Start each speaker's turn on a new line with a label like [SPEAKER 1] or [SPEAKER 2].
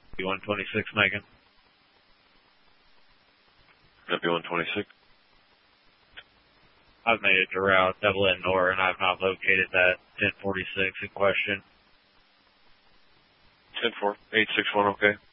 [SPEAKER 1] 126, Megan.
[SPEAKER 2] W126.
[SPEAKER 1] I've made it to route double N Nor, and I've not located that 1046 in question.
[SPEAKER 2] 10-4, 861, okay.